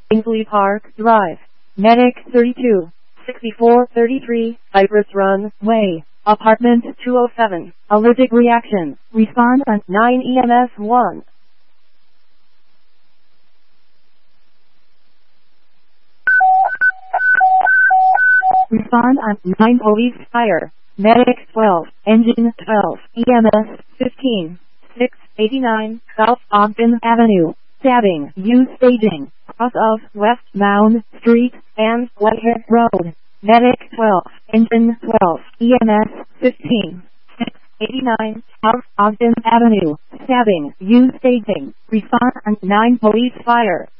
Kingsley Park Drive. Medic 32, 6433, Cypress Run Way, Apartment 207. Allergic reaction. Respond on 9 EMS 1. Respond on 9 Police Fire. Medic 12, Engine 12, EMS 15, 689, South Ogden Avenue. Stabbing. Use staging. Cross of West Mound Street and Whitehead Road. Medic 12, Engine 12, EMS 15, 689, South Ogden Avenue. Stabbing. Use staging. Respond on 9 Police Fire.